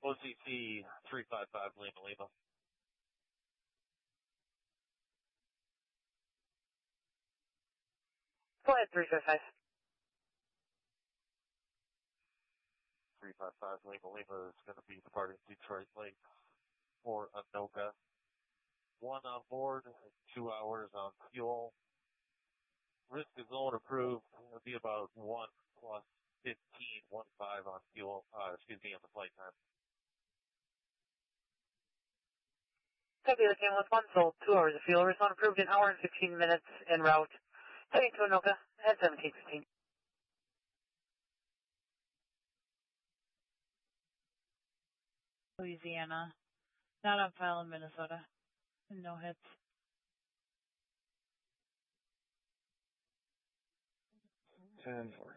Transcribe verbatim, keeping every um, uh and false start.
O C C three five five Lima Lima. Go ahead, three five five. three five five Lima Lima is going to be departing Detroit Lake for Anoka. One on board, two hours on fuel. Risk is zone approved. It'll be about one plus fifteen, one five on fuel, uh, excuse me, on the flight time. Copy the cam with one, so two hours of fuel. Risk zone approved, an hour and fifteen minutes en route. Heading to Anoka at seventeen fifteen. Louisiana. Not on file in Minnesota. No hits. ten four.